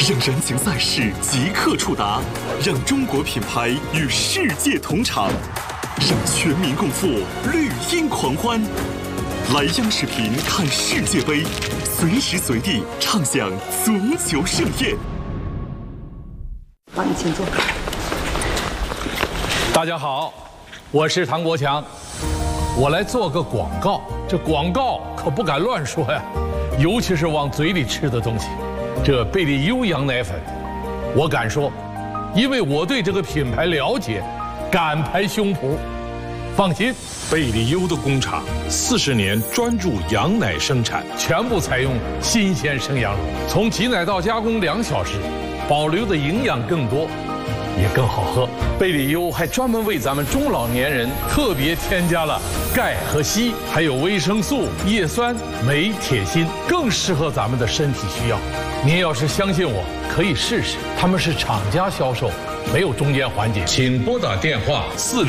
让人情赛事即刻触达，让中国品牌与世界同场，让全民共赴绿茵狂欢。来央视频看世界杯，随时随地畅享足球盛宴。 好，你请坐。 大家好，我是唐国强，我来做个广告。这广告可不敢乱说呀，尤其是往嘴里吃的东西。这贝利优羊奶粉，我敢说，因为我对这个品牌了解，敢拍胸脯。放心， 贝利优的工厂40年专注羊奶生产， 全部采用新鲜生羊乳，从挤奶到加工2小时，保留的营养更多，也更好喝。贝利优还专门为咱们中老年人特别添加了钙和硒，还有维生素、叶酸、镁、铁、锌，更适合咱们的身体需要。您要是相信我，可以试试。他们是厂家销售，没有中间环节。请拨打电话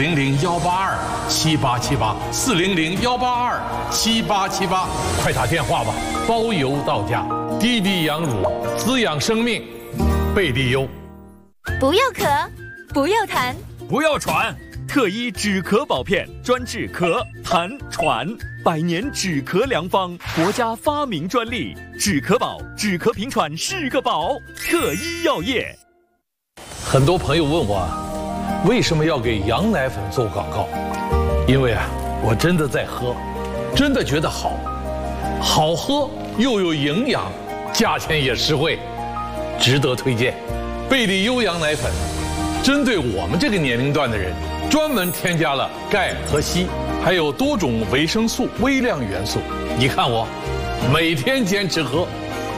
400-182-7878，400-182-7878，快打电话吧，包邮到家。滴滴羊乳滋养生命，贝利优。 不要咳，不要痰， 不要喘，特医止咳宝片，专治咳、痰、喘，100年止咳良方，国家发明专利。止咳宝，止咳平喘是个宝，特医药业。 很多朋友问我，为什么要给羊奶粉做广告？因为我真的在喝，真的觉得好喝又有营养，价钱也实惠，值得推荐。贝利优羊奶粉针对我们这个年龄段的人，专门添加了钙和硒，还有多种维生素、微量元素。你看我每天坚持喝。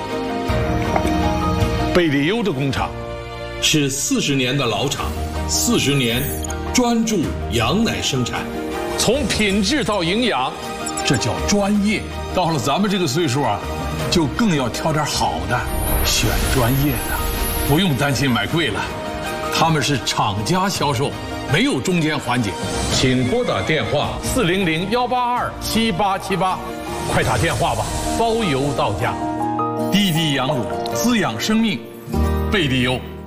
贝利优的工厂是40年的老厂，40年专注羊奶生产，从品质到营养，这叫专业。到了咱们这个岁数就更要挑点好的，选专业的，不用担心买贵了。他们是厂家销售，没有中间环节。请拨打电话400-182-7878，快打电话吧，包邮到家。滴滴羊乳滋养生命，贝利优。